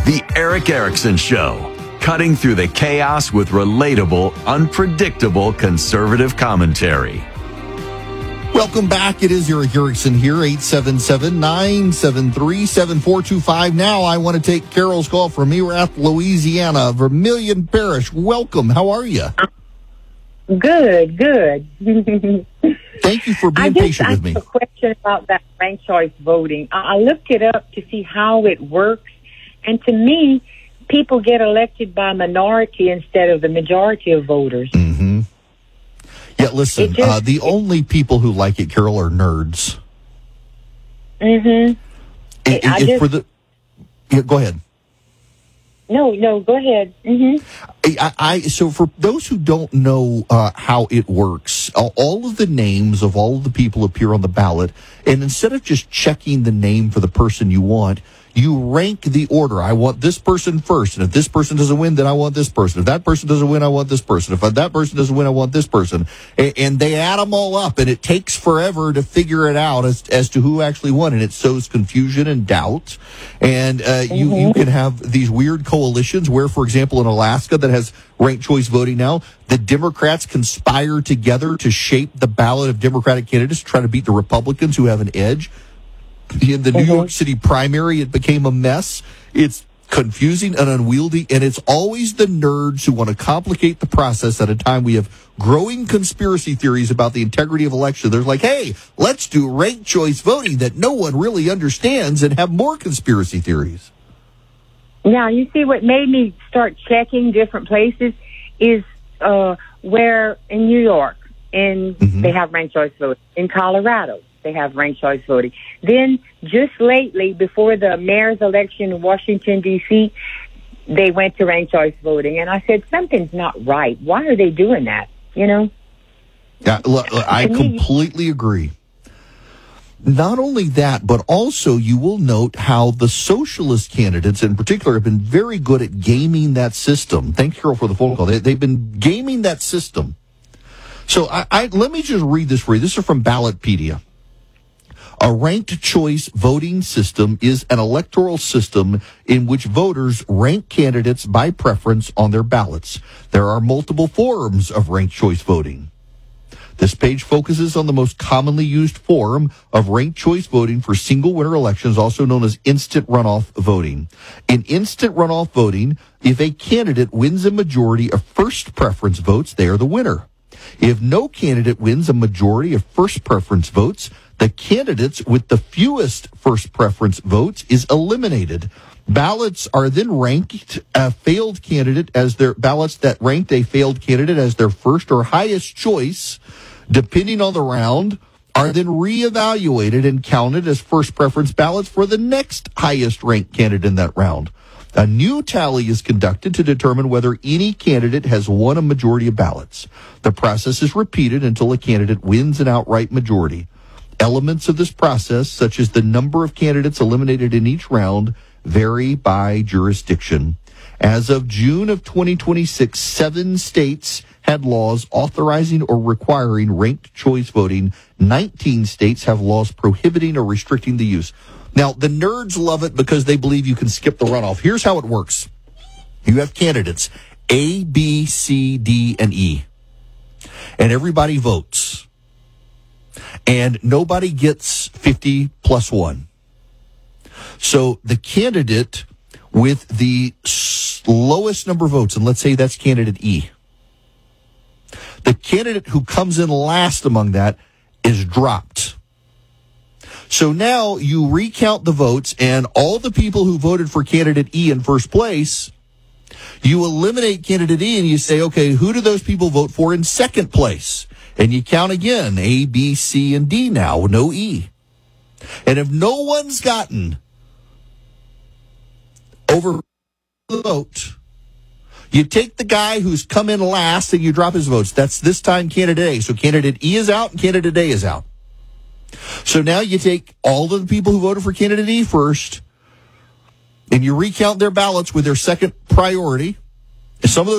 The Eric Erickson Show. Cutting through the chaos with relatable, unpredictable conservative commentary. Welcome back. It is Eric Erickson here, 877-973-7425. Now I want to take Carol's call from Erath, Louisiana, Vermilion Parish. Welcome. How are you? Good. Thank you for being patient with me. I have a question about that ranked choice voting. I looked it up to see how it works, and to me, people get elected by minority instead of the majority of voters. Mm-hmm. Yeah, listen, the only people who like it, Carol, are nerds. Mm-hmm. Go ahead. No, go ahead. Mm-hmm. So for those who don't know how it works, all of the names of all of the people appear on the ballot, and instead of just checking the name for the person you want, you rank the order. I want this person first, and if this person doesn't win, then I want this person. If that person doesn't win, I want this person. If that person doesn't win, I want this person. And they add them all up, and it takes forever to figure it out as to who actually won, and it sows confusion and doubt. And you can have these weird coalitions where, for example, in Alaska that has ranked choice voting now, the Democrats conspire together to shape the ballot of Democratic candidates to try to beat the Republicans who have an edge. In the New York City primary, it became a mess. It's confusing and unwieldy, and it's always the nerds who want to complicate the process at a time we have growing conspiracy theories about the integrity of election. They're like, hey, let's do ranked choice voting that no one really understands and have more conspiracy theories. Now, you see what made me start checking different places is where in New York, they have ranked choice voting. In Colorado, they have ranked choice voting. Then just lately, before the mayor's election in Washington, D.C., they went to ranked choice voting. And I said, something's not right. Why are they doing that? You know? Yeah, look, I completely agree. Not only that, but also you will note how the socialist candidates in particular have been very good at gaming that system. Thanks, Carol, for the phone call. They've been gaming that system. So let me just read this for you. This is from Ballotpedia. A ranked choice voting system is an electoral system in which voters rank candidates by preference on their ballots. There are multiple forms of ranked choice voting. This page focuses on the most commonly used form of ranked choice voting for single winner elections, also known as instant runoff voting. In instant runoff voting, if a candidate wins a majority of first preference votes, they are the winner. If no candidate wins a majority of first preference votes, the candidates with the fewest first preference votes is eliminated. Ballots are then ranked a failed candidate as their ballots that ranked a failed candidate as their first or highest choice, depending on the round, are then reevaluated and counted as first preference ballots for the next highest ranked candidate in that round. A new tally is conducted to determine whether any candidate has won a majority of ballots. The process is repeated until a candidate wins an outright majority. Elements of this process, such as the number of candidates eliminated in each round, vary by jurisdiction. As of June of 2026, 7 states had laws authorizing or requiring ranked choice voting. 19 states have laws prohibiting or restricting the use. Now, the nerds love it because they believe you can skip the runoff. Here's how it works. You have candidates A, B, C, D, and E. And everybody votes. And nobody gets 50 plus 1. So the candidate with the lowest number of votes, and let's say that's candidate E, the candidate who comes in last among that is dropped. So now you recount the votes, and all the people who voted for candidate E in first place, you eliminate candidate E and you say, okay, who do those people vote for in second place? And you count again, A, B, C, and D now, no E. And if no one's gotten over the vote, you take the guy who's come in last and you drop his votes. That's this time candidate A. So candidate E is out and candidate A is out. So now you take all of the people who voted for candidate E first and you recount their ballots with their second priority. Some of